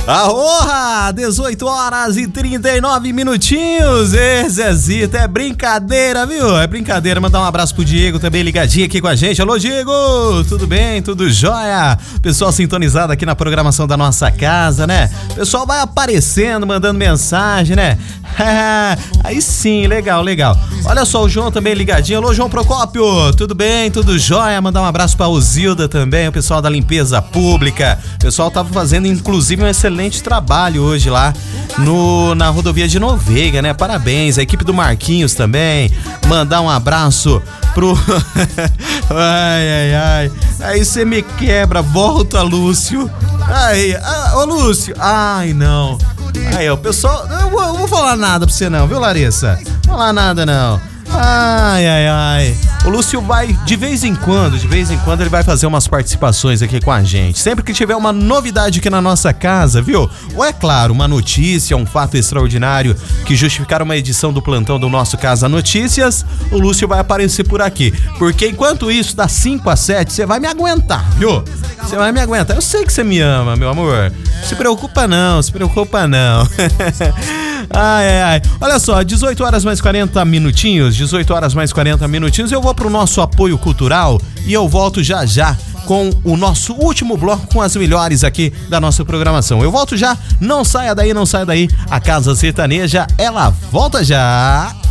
Arroha, 18 horas e 39 minutinhos. Zezito, é brincadeira, viu? É brincadeira. Mandar um abraço pro Diego também ligadinho aqui com a gente. Alô, Diego, tudo bem? Tudo jóia? Pessoal sintonizado aqui na programação da nossa casa, né? Pessoal vai aparecendo, mandando mensagem, né? Aí sim, legal. Olha só, o João também ligadinho. Alô, João Procópio, tudo bem? Tudo jóia? Mandar um abraço pra Osilda também, o pessoal da limpeza pública. O pessoal tava fazendo, inclusive, um excelente trabalho hoje lá na rodovia de Noveiga, né? Parabéns, a equipe do Marquinhos também. Mandar um abraço pro... Ai. Aí você me quebra, volta, Lúcio. Ô Lúcio. Ai, não. Aí, o pessoal... Eu vou falar nada pra você não, viu, Larissa? Não falar nada não. Ai. O Lúcio vai, de vez em quando ele vai fazer umas participações aqui com a gente. Sempre que tiver uma novidade aqui na nossa casa, viu? Ou é claro, uma notícia, um fato extraordinário que justificar uma edição do plantão do nosso Casa Notícias, o Lúcio vai aparecer por aqui. Porque enquanto isso, das 5 às 7, você vai me aguentar, viu? Você vai me aguentar. Eu sei que você me ama, meu amor. Se preocupa não. Ai. Olha só, 18 horas mais 40 minutinhos. Eu vou pro nosso apoio cultural e eu volto já com o nosso último bloco com as melhores aqui da nossa programação. Eu volto já, não saia daí. A Casa Sertaneja, ela volta já.